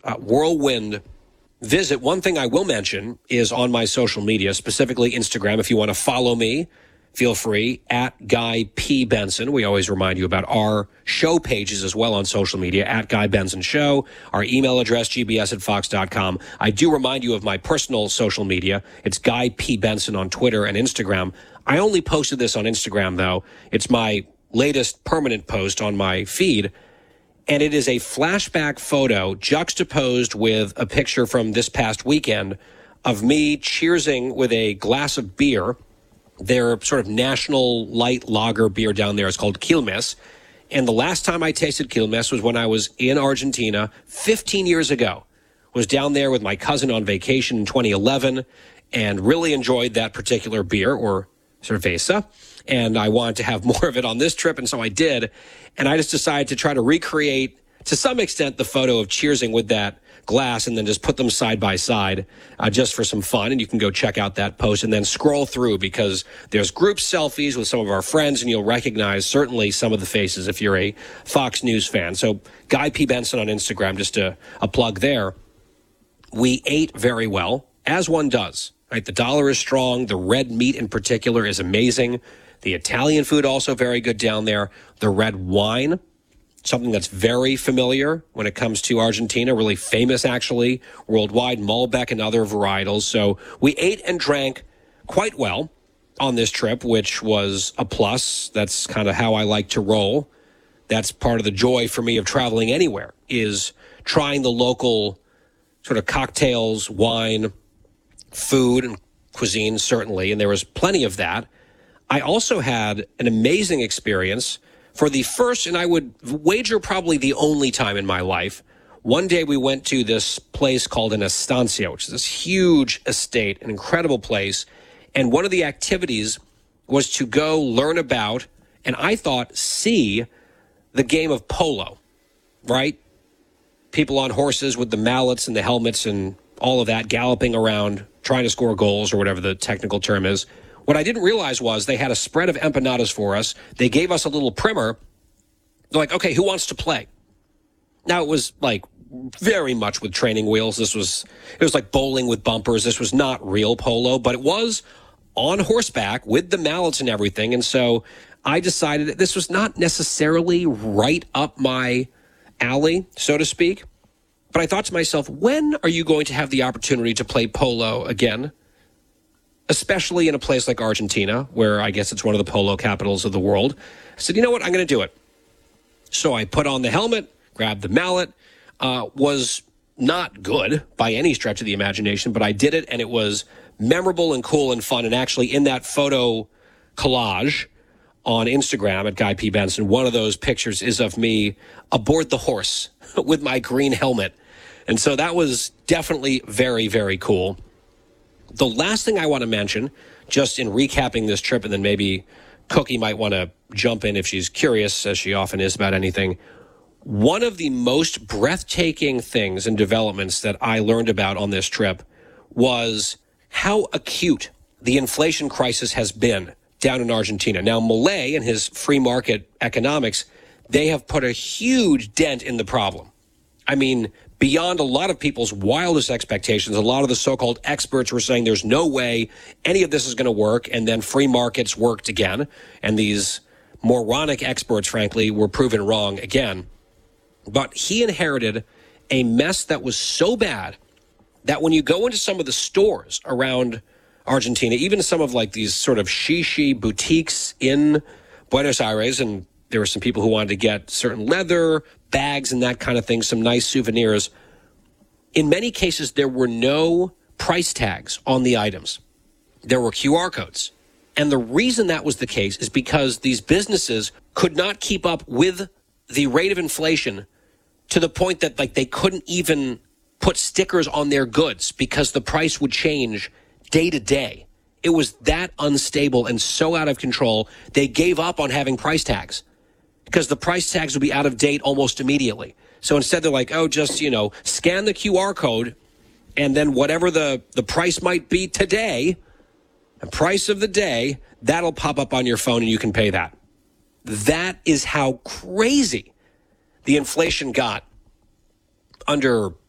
whirlwind visit. One thing I will mention is on my social media, specifically Instagram. If you want to follow me, feel free, at Guy P. Benson. We always remind you about our show pages as well on social media, at Guy Benson Show. Our email address, gbs@fox.com. I do remind you of my personal social media. It's Guy P. Benson on Twitter and Instagram. I only posted this on Instagram, though. It's my latest permanent post on my feed. And it is a flashback photo juxtaposed with a picture from this past weekend of me cheersing with a glass of beer. Their sort of national light lager beer down there is called Quilmes. And the last time I tasted Quilmes was when I was in Argentina 15 years ago. Was down there with my cousin on vacation in 2011 and really enjoyed that particular beer, or cerveza. And I wanted to have more of it on this trip, and so I did. And I just decided to try to recreate, to some extent, the photo of cheersing with that glass and then just put them side by side just for some fun. And you can go check out that post and then scroll through, because there's group selfies with some of our friends, and you'll recognize certainly some of the faces if you're a Fox News fan. So Guy P. Benson on Instagram, just a plug there. We ate very well, as one does. Right? The dollar is strong. The red meat in particular is amazing. The Italian food also very good down there. The red wine, something that's very familiar when it comes to Argentina, really famous actually worldwide, Malbec and other varietals. So we ate and drank quite well on this trip, which was a plus. That's kind of how I like to roll. That's part of the joy for me of traveling anywhere, is trying the local sort of cocktails, wine, food, and cuisine, certainly. And there was plenty of that. I also had an amazing experience for the first, and I would wager probably the only time in my life. One day we went to this place called an estancia, which is this huge estate, an incredible place. And one of the activities was to go learn about, and I thought see, the game of polo, right? People on horses with the mallets and the helmets and all of that, galloping around, trying to score goals, or whatever the technical term is. What I didn't realize was they had a spread of empanadas for us. They gave us a little primer. They're like, okay, who wants to play? Now, it was like very much with training wheels. It was like bowling with bumpers. This was not real polo, but it was on horseback with the mallets and everything. And so I decided that this was not necessarily right up my alley, so to speak. But I thought to myself, when are you going to have the opportunity to play polo again? Especially in a place like Argentina, where I guess it's one of the polo capitals of the world. I said, you know what, I'm going to do it. So I put on the helmet, grabbed the mallet, was not good by any stretch of the imagination, but I did it, and it was memorable and cool and fun. And actually, in that photo collage on Instagram at Guy P. Benson, one of those pictures is of me aboard the horse with my green helmet. And so that was definitely very, very cool. The last thing I want to mention, just in recapping this trip, and then maybe Cookie might want to jump in if she's curious, as she often is about anything. One of the most breathtaking things and developments that I learned about on this trip was how acute the inflation crisis has been down in Argentina. Now, Milei and his free market economics, they have put a huge dent in the problem. I mean, beyond a lot of people's wildest expectations, a lot of the so-called experts were saying there's no way any of this is going to work, and then free markets worked again. And these moronic experts, frankly, were proven wrong again. But he inherited a mess that was so bad that when you go into some of the stores around Argentina, even some of like these sort of shishi boutiques in Buenos Aires, and there were some people who wanted to get certain leather bags and that kind of thing, some nice souvenirs. In many cases, there were no price tags on the items. There were QR codes. And the reason that was the case is because these businesses could not keep up with the rate of inflation to the point that like they couldn't even put stickers on their goods because the price would change day to day. It was that unstable and so out of control, they gave up on having price tags because the price tags would be out of date almost immediately. So instead they're like, oh, just, scan the QR code and then whatever the price might be today, the price of the day, that'll pop up on your phone and you can pay that. That is how crazy the inflation got under